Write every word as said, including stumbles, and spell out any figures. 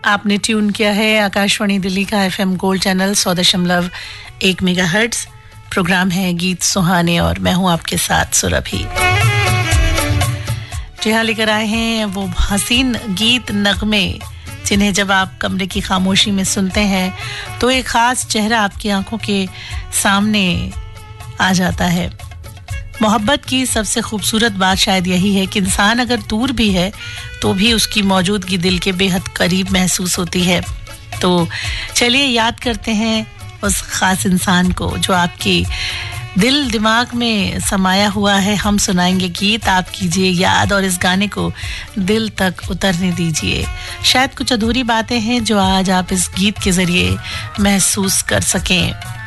आपने ट्यून किया है आकाशवाणी दिल्ली का एफएम गोल्ड चैनल सौ दशमलव एक मेगाहर्ट्ज। प्रोग्राम है गीत सुहाने और मैं हूं आपके साथ सुरभि। जी हाँ, लेकर आए हैं वो हसीन गीत नगमे जिन्हें जब आप कमरे की खामोशी में सुनते हैं तो एक खास चेहरा आपकी आंखों के सामने आ जाता है। मोहब्बत की सबसे खूबसूरत बात शायद यही है कि इंसान अगर दूर भी है तो भी उसकी मौजूदगी दिल के बेहद करीब महसूस होती है। तो चलिए याद करते हैं उस खास इंसान को जो आपके दिल दिमाग में समाया हुआ है। हम सुनाएंगे गीत, आप कीजिए याद और इस गाने को दिल तक उतरने दीजिए। शायद कुछ अधूरी बातें हैं जो आज आप इस गीत के जरिए महसूस कर सकें।